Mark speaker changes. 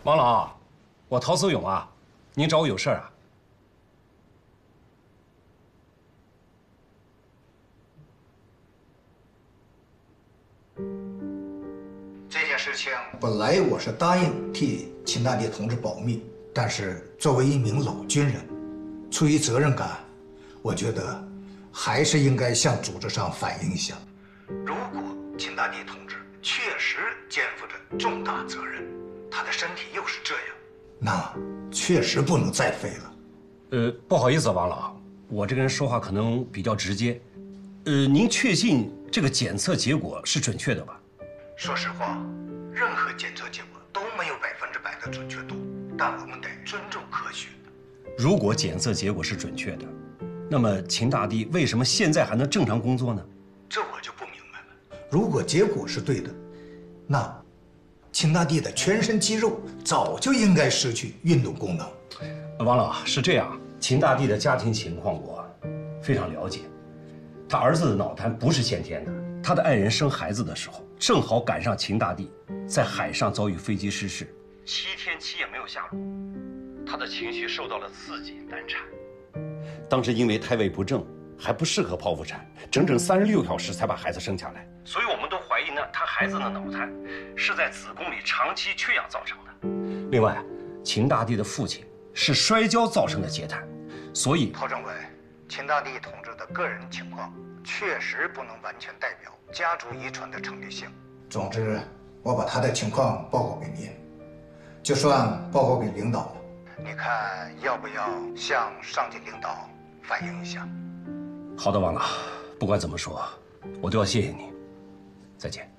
Speaker 1: 王老，我陶思勇啊，您找我有事啊？
Speaker 2: 这件事情本来我是答应替秦大帝同志保密，但是作为一名老军人，出于责任感，我觉得还是应该向组织上反映一下。如果秦大帝同志确实肩负着重大责任，他的身体又是这样，那确实不能再飞了。
Speaker 1: 不好意思，王老，我这个人说话可能比较直接。您确信这个检测结果是准确的吧？
Speaker 2: 说实话，任何检测结果都没有100%的准确度，但我们得尊重科学。
Speaker 1: 如果检测结果是准确的，那么秦大帝为什么现在还能正常工作呢？
Speaker 2: 这我就不明白了。如果结果是对的，那秦大帝的全身肌肉早就应该失去运动功能。
Speaker 1: 王老，是这样，秦大帝的家庭情况我非常了解，他儿子的脑瘫不是先天的。他的爱人生孩子的时候，正好赶上秦大帝在海上遭遇飞机失事，7天7夜没有下落，他的情绪受到了刺激，难产。当时因为胎位不正，还不适合剖腹产，整整36小时才把孩子生下来。所以我们都怀疑呢，他孩子的脑瘫是在子宫里长期缺氧造成的。另外，秦大帝的父亲是摔跤造成的截瘫，所以
Speaker 2: 陶政委，秦大帝同志的个人情况确实不能完全代表家族遗传的成立性。总之，我把他的情况报告给您，就算报告给领导了。你看要不要向上级领导反映一下？
Speaker 1: 好的，王老，不管怎么说，我都要谢谢你。再见。